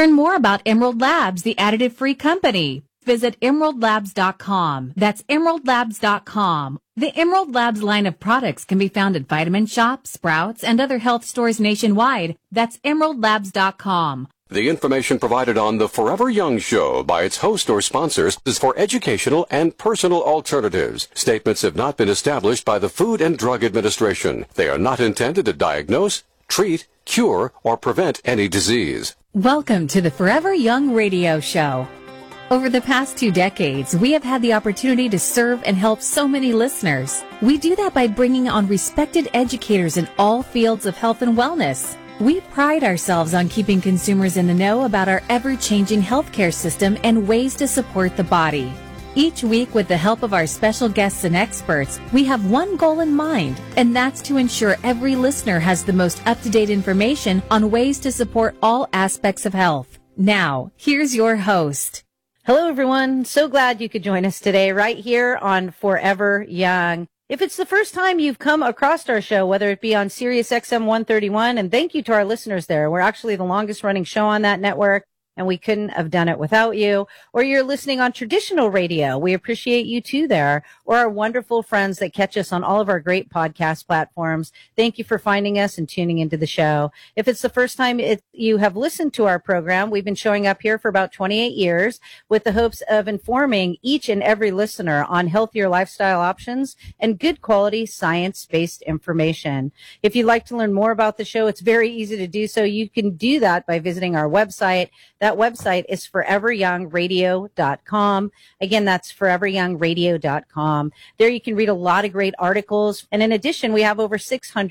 Learn more about Emerald Labs, the additive-free company. Visit emeraldlabs.com. That's emeraldlabs.com. The Emerald Labs line of products can be found at Vitamin Shoppe, Sprouts, and other health stores nationwide. That's emeraldlabs.com. The information provided on the Forever Young Show by its host or sponsors is for educational and personal alternatives. Statements have not been established by the Food and Drug Administration. They are not intended to diagnose, treat, cure, or prevent any disease. Welcome to the Forever Young Radio Show. Over the past 2 decades, we have had the opportunity to serve and help so many listeners. We do that by bringing on respected educators in all fields of health and wellness. We pride ourselves on keeping consumers in the know about our ever-changing healthcare system and ways to support the body. Each week, with the help of our special guests and experts, we have one goal in mind, and that's to ensure every listener has the most up-to-date information on ways to support all aspects of health. Now, here's your host. Hello, everyone. So glad you could join us today right here on Forever Young. If it's the first time you've come across our show, whether it be on Sirius XM 131, and thank you to our listeners there. We're actually the longest running show on that network, and we couldn't have done it without you. Or you're listening on traditional radio. We appreciate you too there. Or our wonderful friends that catch us on all of our great podcast platforms. Thank you for finding us and tuning into the show. If it's the first time you have listened to our program, we've been showing up here for about 28 years with the hopes of informing each and every listener on healthier lifestyle options and good quality science-based information. If you'd like to learn more about the show, it's very easy to do so. You can do that by visiting our website. That website is foreveryoungradio.com. Again, that's foreveryoungradio.com. There you can read a lot of great articles. And in addition, we have over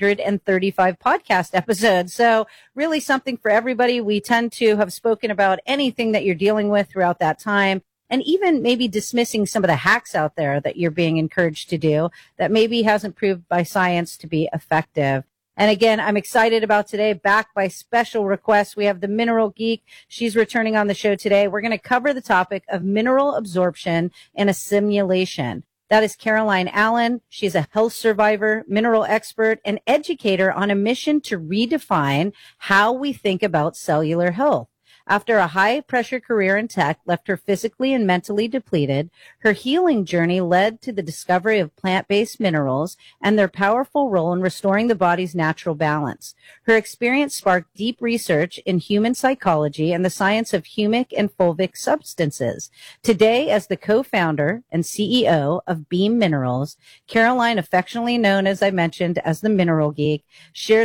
635 podcast episodes. So really something for everybody. We tend to have spoken about anything that you're dealing with throughout that time. And even maybe dismissing some of the hacks out there that you're being encouraged to do that maybe hasn't proved by science to be effective. And again, I'm excited about today, backed by special requests. We have the Mineral Geek. She's returning on the show today. We're going to cover the topic of mineral absorption and assimilation. That is Caroline Allen. She's a health survivor, mineral expert, and educator on a mission to redefine how we think about cellular health. After a high-pressure career in tech left her physically and mentally depleted, her healing journey led to the discovery of plant-based minerals and their powerful role in restoring the body's natural balance. Her experience sparked deep research in human psychology and the science of humic and fulvic substances. Today, as the co-founder and CEO of Beam Minerals, Caroline, affectionately known, as I mentioned, as the Mineral Geek, shares